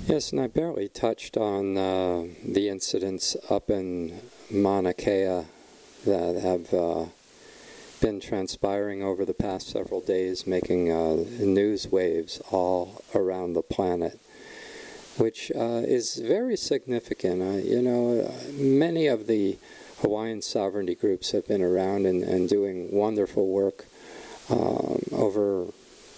Yes, and I barely touched on the incidents up in Mauna Kea that have been transpiring over the past several days, making news waves all around the planet, which is very significant. Many of the Hawaiian sovereignty groups have been around and doing wonderful work over,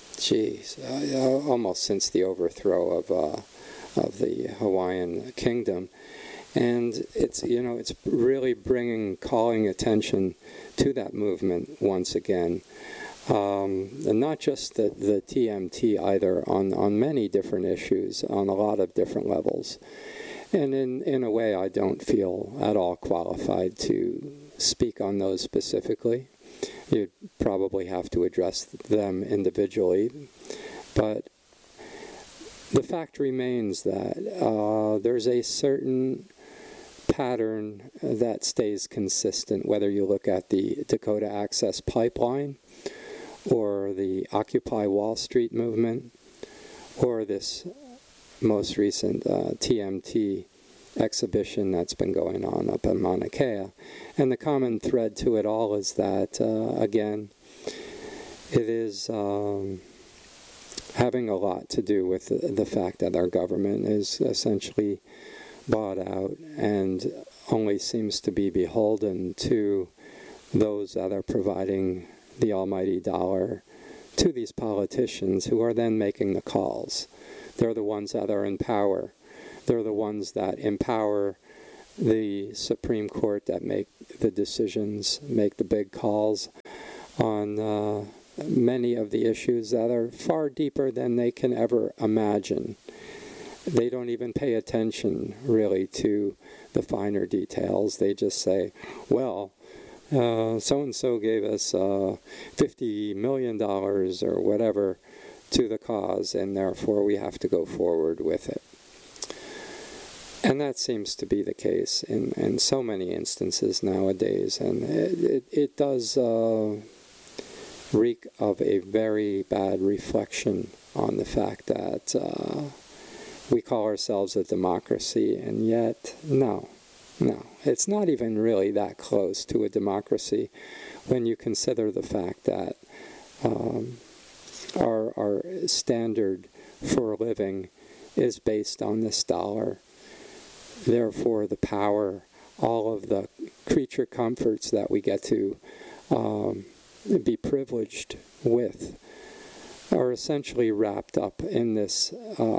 almost since the overthrow of the Hawaiian kingdom. And it's really calling attention to that movement once again. And not just the TMT either, on many different issues, on a lot of different levels. And in a way, I don't feel at all qualified to speak on those specifically. You'd probably have to address them individually. But the fact remains that there's a certain pattern that stays consistent, whether you look at the Dakota Access Pipeline or the Occupy Wall Street movement or this most recent TMT exhibition that's been going on up in Mauna Kea. And the common thread to it all is that, again, it is having a lot to do with the fact that our government is essentially bought out and only seems to be beholden to those that are providing the almighty dollar to these politicians who are then making the calls. They're the ones that are in power. They're the ones that empower the Supreme Court that make the decisions, make the big calls on many of the issues that are far deeper than they can ever imagine. They don't even pay attention, really, to the finer details. They just say, well, so-and-so gave us $50 million or whatever to the cause, and therefore we have to go forward with it. And that seems to be the case in so many instances nowadays, and it does reek of a very bad reflection on the fact that we call ourselves a democracy, and yet, no, it's not even really that close to a democracy when you consider the fact that our standard for living is based on this dollar. Therefore, the power, all of the creature comforts that we get to be privileged with are essentially wrapped up in this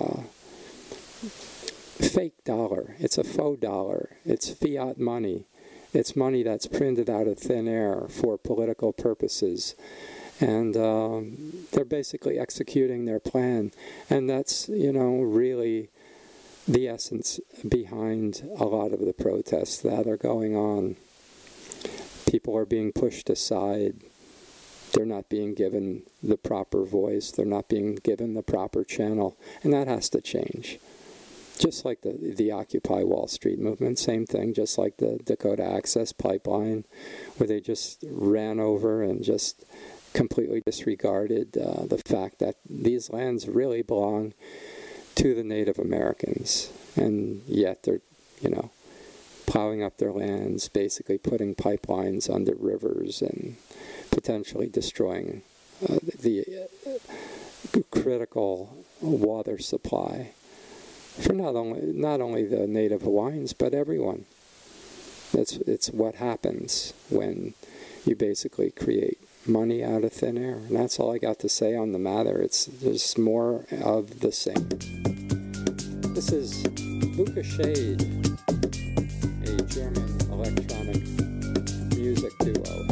fake dollar. It's a faux dollar. It's fiat money. It's money that's printed out of thin air for political purposes. And they're basically executing their plan. And that's, really the essence behind a lot of the protests that are going on. People are being pushed aside. They're not being given the proper voice. They're not being given the proper channel. And that has to change. Just like the Occupy Wall Street movement, same thing, just like the Dakota Access Pipeline, where they just ran over and just completely disregarded the fact that these lands really belong to the Native Americans. And yet they're, plowing up their lands, basically putting pipelines under rivers and potentially destroying the critical water supply for not only the Native Hawaiians, but everyone. It's what happens when you basically create money out of thin air. And that's all I got to say on the matter. It's just more of the same. This is Luca Shade, a German electronic music duo.